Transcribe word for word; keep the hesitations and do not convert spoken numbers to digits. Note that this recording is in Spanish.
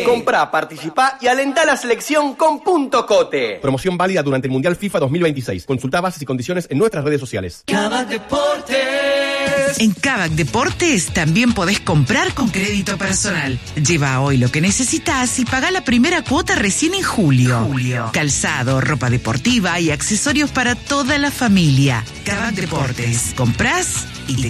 Comprá, participá y alentá la selección con Punto Cote. Promoción válida durante el Mundial FIFA dos mil veintiséis. Consultá bases y condiciones en nuestras redes sociales. Kavak Deportes. En Kavak Deportes también podés comprar con crédito personal. Lleva hoy lo que necesitas y pagá la primera cuota recién en julio. julio. Calzado, ropa deportiva y accesorios para toda la familia. Kavak Deportes. Comprás y te